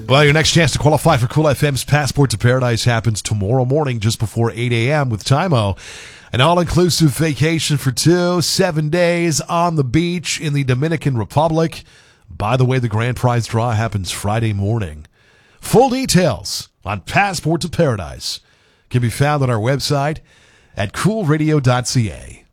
Well, your next chance to qualify for Cool FM's Passport to Paradise happens tomorrow morning just before 8 a.m. with Tymo. An all-inclusive vacation for 7 days on the beach in the Dominican Republic. By the way, the grand prize draw happens Friday morning. Full details on Passport to Paradise can be found on our website at coolradio.ca.